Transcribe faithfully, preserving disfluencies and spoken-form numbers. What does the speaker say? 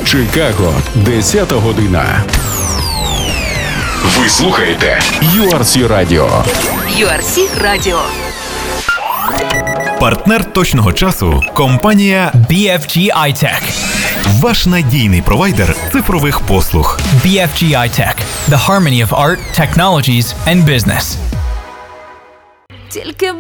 Чикаго, десята година. Ви слухаєте ю ар сі Radio. ю ар сі Radio. Партнер точного часу – компанія бі еф джі iTech. Ваш надійний провайдер цифрових послуг. бі еф джі iTech. The harmony of art, technologies and business. Тільки